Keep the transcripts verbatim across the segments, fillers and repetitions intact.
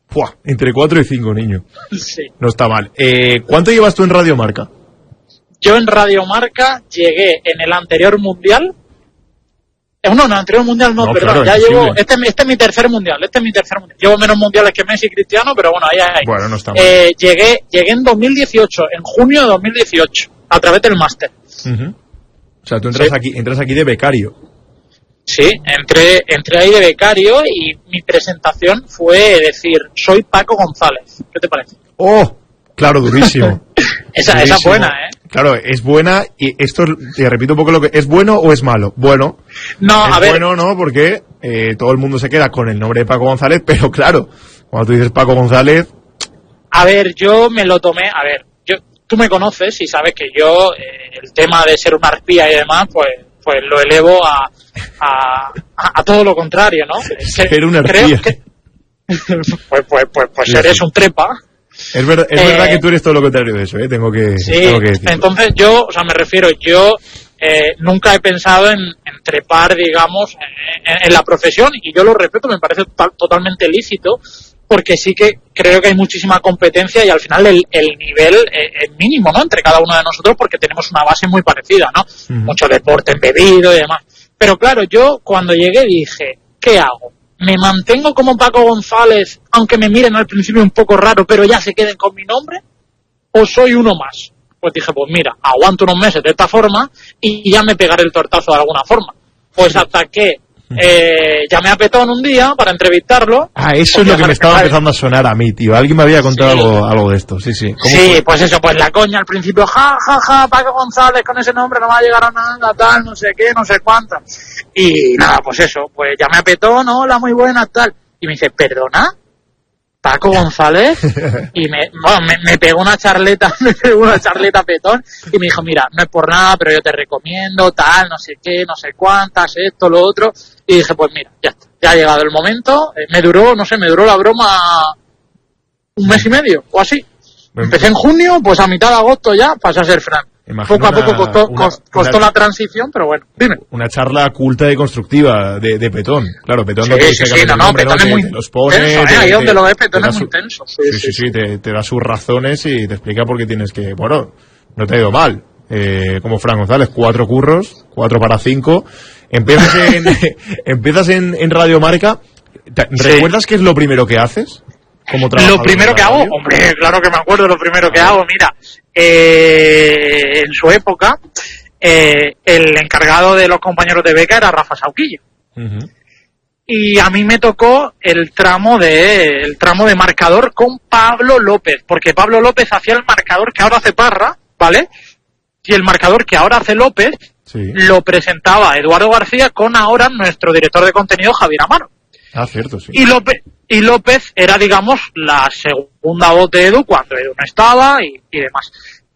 ¡Pua! Entre cuatro y cinco, niño. Sí. No está mal. Eh, ¿Cuánto llevas tú en Radio Marca? Yo en Radio Marca llegué en el anterior mundial. Eh, no, en el anterior mundial no, no perdón. Claro, ya imposible. llevo. Este, este es mi tercer mundial. Este es mi tercer mundial. Llevo menos mundiales que Messi y Cristiano, pero bueno, ahí hay. Bueno, no está mal. Eh, llegué, llegué en dos mil dieciocho, en junio de dos mil dieciocho, a través del máster. Uh-huh. O sea, tú entras, Sí. aquí, entras aquí de becario. Sí, entré, entré ahí de becario y mi presentación fue decir, soy Paco González. ¿Qué te parece? ¡Oh! Claro, durísimo. Esa, Durísimo. esa es buena, ¿eh? Claro, es buena y esto, te repito un poco lo que... ¿Es bueno o es malo? Bueno. No, es a ver. bueno, ¿no? Porque eh, todo el mundo se queda con el nombre de Paco González, pero claro, cuando tú dices Paco González... A ver, yo me lo tomé, a ver, yo, tú me conoces y sabes que yo, eh, el tema de ser una arpía y demás, pues, pues lo elevo a, a, a, a todo lo contrario, ¿no? Ser una Creo arpía. que- pues, pues, pues, pues Sí, eres sí. un trepa. Es, verdad, es Eh, verdad que tú eres todo lo contrario de eso, ¿eh? Tengo que, Sí, tengo que decirlo. entonces yo, o sea, me refiero, yo eh, nunca he pensado en, en trepar, digamos, en, en la profesión, y yo lo respeto, me parece to- totalmente lícito, porque sí que creo que hay muchísima competencia y al final el, el nivel eh, es mínimo, ¿no? Entre cada uno de nosotros, porque tenemos una base muy parecida, ¿no? Ujú. Mucho deporte embebido y demás. Pero claro, yo cuando llegué dije, ¿qué hago? ¿Me mantengo como Paco González, aunque me miren al principio un poco raro, pero ya se queden con mi nombre? ¿O soy uno más? Pues dije, pues mira, aguanto unos meses de esta forma y ya me pegaré el tortazo de alguna forma. Pues hasta que eh, llamé a Petón un día para entrevistarlo. Ah, eso es Porque lo que me ya estaba sabes que- empezando a sonar a mí, tío. Alguien me había contado Sí. algo, algo de esto, sí, sí. ¿Cómo Sí, fue? pues eso, pues la coña al principio, ja, ja, ja, Paco González con ese nombre no va a llegar a nada, tal, no sé qué, no sé cuánto. Y nada, pues eso, pues llamé a Petón, hola, muy buenas, tal. Y me dice, ¿perdona? Paco González, y me, bueno, me, me pegó una charleta, me pegó una charleta Petón, y me dijo, mira, no es por nada, pero yo te recomiendo, tal, no sé qué, no sé cuántas, esto, lo otro, y dije, pues mira, ya está, ya ha llegado el momento, eh, me duró, no sé, me duró la broma un mes y medio, o así. Empecé en junio, pues a mitad de agosto ya pasé a ser Fran. Imagino Poco a poco una- costó, una- cos- costó una- la transición, pero bueno, dime. Una charla culta y constructiva de, de Petón. Claro, Petón no Sí, te sí, dice sí, que no, el no, nombre, Petón ¿no? es Te- muy te los pone, tenso, ¿eh? te- Ahí te- donde lo ves, te Petón da es muy su- tenso. Sí, Sí, sí, sí, sí, te, te da sus razones y te explica por qué tienes que... Bueno, no te ha ido mal. Eh, como Fran González, cuatro curros, cuatro para cinco. Empiezas en, empiezas en, en Radio Marca. ¿Te- ¿Recuerdas qué es lo primero que haces? Como Lo trabajador primero en que la hago, radio? hombre, claro que me acuerdo lo primero que hago, mira, eh, en su época, eh, el encargado de los compañeros de beca era Rafa Sauquillo. Ujú. Y a mí me tocó el tramo de el tramo de marcador con Pablo López, porque Pablo López hacía el marcador que ahora hace Parra, ¿vale? Y el marcador que ahora hace López Sí. lo presentaba Eduardo García con ahora nuestro director de contenido Javier Amaro. Ah, cierto, sí. Y López, y López era, digamos, la segunda voz de Edu cuando Edu no estaba y, y demás.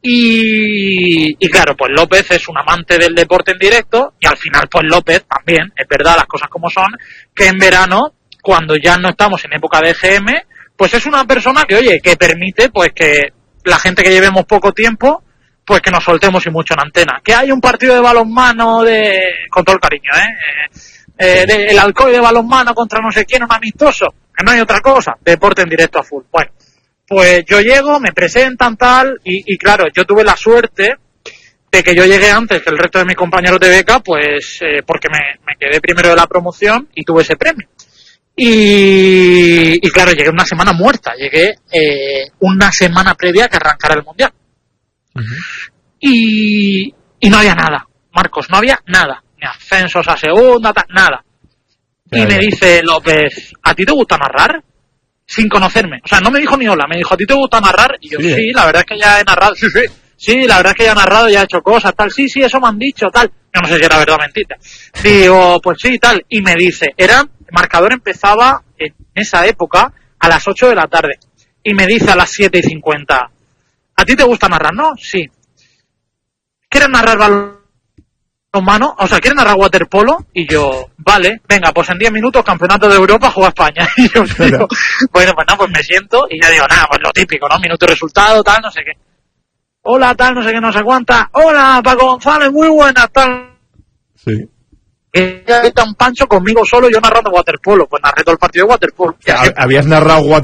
Y, y claro, pues López es un amante del deporte en directo y al final pues López también, es verdad, las cosas como son, que en verano, cuando ya no estamos en época de G M, pues es una persona que, oye, que permite pues que la gente que llevemos poco tiempo, pues que nos soltemos y mucho en antena. Que hay un partido de balonmano de, con todo el cariño, ¿eh? Eh, de, el Alcoy de balonmano contra no sé quién, un amistoso, que no hay otra cosa, deporte en directo a full. Bueno, pues yo llego, me presentan tal, y, y claro, yo tuve la suerte de que yo llegué antes que el resto de mis compañeros de beca, pues eh, porque me, me quedé primero de la promoción y tuve ese premio. Y, y claro, llegué una semana muerta, llegué eh, una semana previa a que arrancara el Mundial. Ujú. Y, y no había nada, Marcos, no había nada, ni ascensos a segunda, ta- nada. Y Ya, me ya. dice López, ¿a ti te gusta narrar? Sin conocerme, o sea, no me dijo ni hola, me dijo, ¿a ti te gusta narrar? Y yo, Sí, sí, ¿eh? la verdad es que ya he narrado, sí, sí, sí, la verdad es que ya he narrado, ya he hecho cosas, tal, sí, sí, eso me han dicho, tal. Yo no sé si era verdad o mentira. Digo, pues sí, tal. Y me dice, era, el marcador empezaba en esa época a las ocho de la tarde. Y me dice a las siete y cincuenta, ¿a ti te gusta narrar? No, sí. ¿Quieres narrar balonmano? O sea, ¿quieres narrar waterpolo? Y yo, vale, venga, pues en diez minutos campeonato de Europa juega España. Y yo digo, bueno, pues nada, pues me siento y ya digo, nada, pues lo típico, ¿no? Minuto y resultado, tal, no sé qué. Hola, tal, no sé qué, no sé cuánta. Hola, Paco González, muy buena, tal. Sí. Y ya está un pancho conmigo solo, yo narrando waterpolo. Pues narré todo el partido de waterpolo. Y así Habías narrado